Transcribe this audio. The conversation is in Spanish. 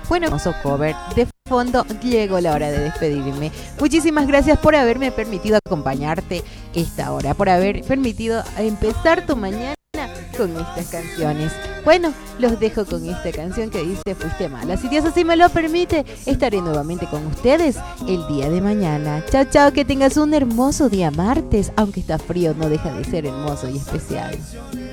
Bueno, hermoso cover de fondo, llegó la hora de despedirme. Muchísimas gracias por haberme permitido acompañarte esta hora, por haber permitido empezar tu mañana con estas canciones. Bueno, los dejo con esta canción que dice Fuiste mala. Si Dios así me lo permite, estaré nuevamente con ustedes el día de mañana. Chao, chao, que tengas un hermoso día martes. Aunque está frío, no deja de ser hermoso y especial.